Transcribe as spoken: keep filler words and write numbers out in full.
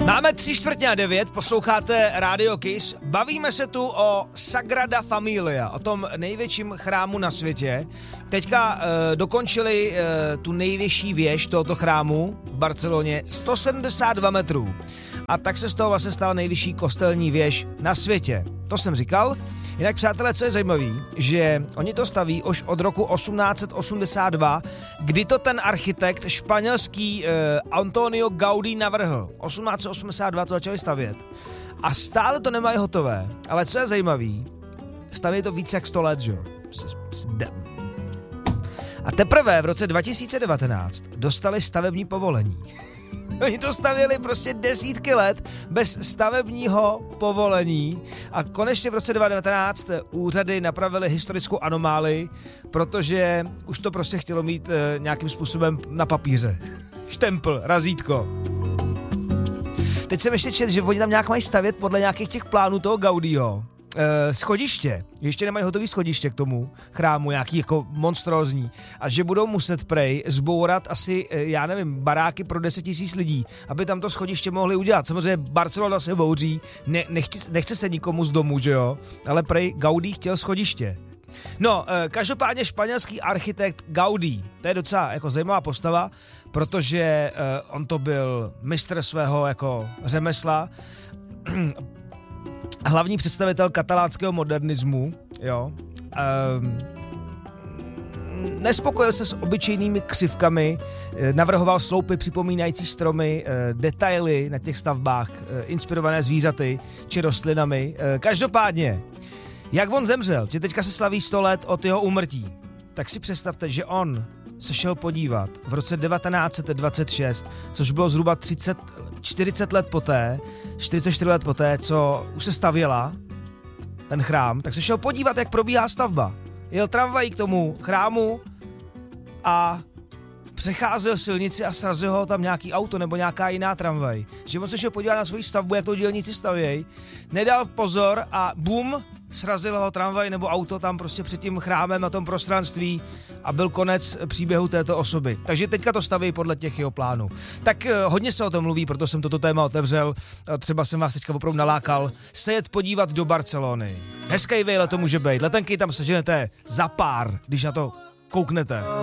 Máme tři čtvrtě na devět, posloucháte Radio Kiss, bavíme se tu o Sagrada Familia, o tom největším chrámu na světě. Teďka e, dokončili e, tu nejvyšší věž tohoto chrámu v Barceloně, sto sedmdesát dva metrů. A tak se z toho vlastně stala nejvyšší kostelní věž na světě. To jsem říkal. Jinak, přátelé, co je zajímavé, že oni to staví už od roku osmnáct set osmdesát dva, kdy to ten architekt španělský eh, Antonio Gaudí navrhl. osmnáct set osmdesát dva to začali stavět. A stále to nemají hotové. Ale co je zajímavé, staví to více jak sto let, že jo? A teprve v roce dva tisíce devatenáct dostali stavební povolení. Oni to stavěli prostě desítky let bez stavebního povolení a konečně v roce dva tisíce devatenáct úřady napravily historickou anomálii, protože už to prostě chtělo mít e, nějakým způsobem na papíře. Štempl, razítko. Teď jsem ještě četl, že oni tam nějak mají stavět podle nějakých těch plánů toho Gaudího. E, schodiště. Ještě nemají hotový schodiště k tomu chrámu, nějaký jako monstrózní. A že budou muset prej zbourat asi, e, já nevím, baráky pro deset tisíc lidí, aby tam to schodiště mohli udělat. Samozřejmě Barcelona se bouří, ne, nechci, nechce se nikomu z domu, že jo? Ale prej Gaudí chtěl schodiště. No, e, každopádně španělský architekt Gaudí, to je docela jako zajímavá postava, protože e, on to byl mistr svého jako řemesla, hlavní představitel katalánského modernismu, jo. Ehm, nespokojil se s obyčejnými křivkami, navrhoval sloupy připomínající stromy, detaily na těch stavbách, inspirované zvířaty či rostlinami. Každopádně, jak on zemřel, že teďka se slaví sto let od jeho úmrtí, tak si představte, že on se šel podívat v roce devatenáct set dvacet šest, což bylo zhruba třicet, čtyřicet let poté, čtyřicet čtyři let poté, co už se stavěla ten chrám, tak se šel podívat, jak probíhá stavba. Jel tramvají k tomu chrámu a přecházel silnici a srazil ho tam nějaký auto nebo nějaká jiná tramvaj. Že on se šel podívat na svou stavbu, jak to dělníci stavějí, nedal pozor a bum, srazil ho tramvaj nebo auto tam prostě před tím chrámem na tom prostranství a byl konec příběhu této osoby. Takže teďka to staví podle těch jeho plánů. Tak hodně se o tom mluví, proto jsem toto téma otevřel. Třeba jsem vás teďka opravdu nalákal se jet podívat do Barcelony. Hezký vejle to může být. Letenky tam seženete za pár, když na to kouknete.